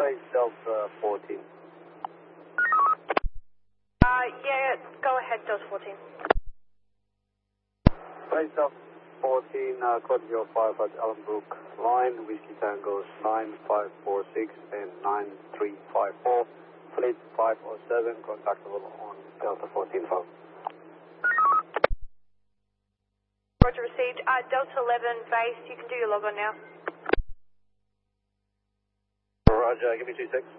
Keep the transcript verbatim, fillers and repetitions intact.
base Delta fourteen. Uh, yeah, go ahead, Delta fourteen. Base Delta fourteen, uh, code zero five at Allenbrook line, Whiskey Tangos nine five four six and nine three five four, fleet five oh seven, contactable on Delta fourteen phone. Roger, received. Uh, Delta eleven base, you can do your log on now. Roger, give me two six.